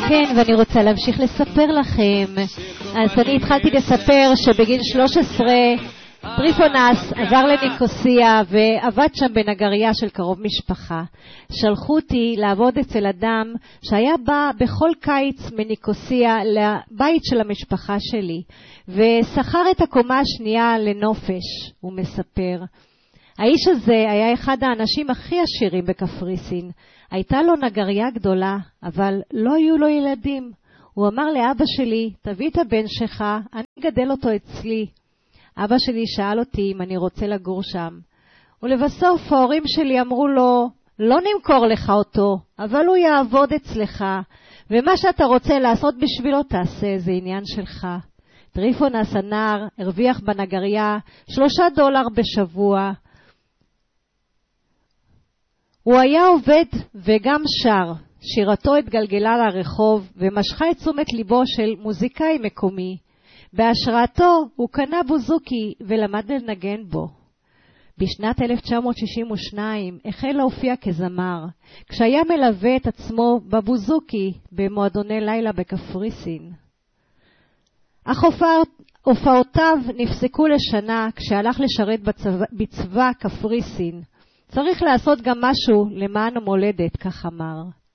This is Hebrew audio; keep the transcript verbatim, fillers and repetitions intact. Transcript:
כן, ואני רוצה להמשיך לספר לכם. אז אני התחלתי לספר שבגיל שלוש עשרה טריפונס עבר לניקוסיה ועבד שם בנגריה של קרוב משפחה. שלחו אותי לעבוד אצל אדם שהיה בא בכל קיץ מניקוסיה לבית של המשפחה שלי ושכר את הקומה השנייה לנופש, הוא מספר. האיש הזה היה אחד האנשים הכי עשירים בקפריסין. הייתה לו נגריה גדולה, אבל לא היו לו ילדים. הוא אמר לאבא שלי, תביא את הבן שלך, אני אגדל אותו אצלי. אבא שלי שאל אותי אם אני רוצה לגור שם. ולבסוף ההורים שלי אמרו לו, לא נמכור לך אותו, אבל הוא יעבוד אצלך, ומה שאתה רוצה לעשות בשבילו תעשה, זה עניין שלך. טריפונס הנער הרוויח בנגריה שלושה דולר בשבוע. הוא היה עובד וגם שר. שירתו התגלגלה לרחוב ומשכה את תשומת ליבו של מוזיקאי מקומי. בהשראתו הוא קנה בוזוקי ולמד לנגן בו. בשנת אלף תשע מאות שישים ושתיים החל להופיע כזמר, כשהיה מלווה את עצמו בבוזוקי במועדוני לילה בקפריסין. אך הופעותיו נפסקו לשנה כשהלך לשרת בצבא, בצבא קפריסין. צריך לעשות גם משהו למען המולדת, כך אמר.